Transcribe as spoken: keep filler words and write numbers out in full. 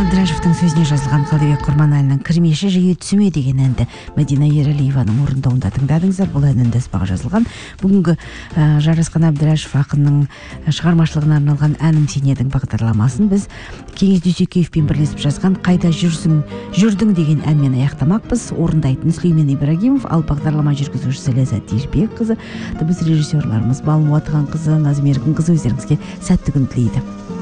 Әбдірәжевтің сөзіне жазылған Қалдыбек Құрманәлінің «Кірмеші жиі түсіме» деген әнді Мәдина Ералиеваның орындауында тыңдадыңыздар. Бұл ән үндаспаға жазылған. Бүгінгі ә, Жарасқан Әбдірәжев ақынның шығармашылығына арналған әнім сен едің бағдарламасын біз Кеңес Дүйсекеевпен бірлесіп жазған «Қайда жүрсің, жүрдің» деген әнмен аяқтамақпыз. Орындайтын Сүлеймен Ибрагимов, ал бағдарлама жүргізушісі Ләззат Ешбекқызы, дыбыс режиссерларымыз Балым Уатқанқызы, Назым Еркінқызы өздеріңізге сәтті күн тілейді.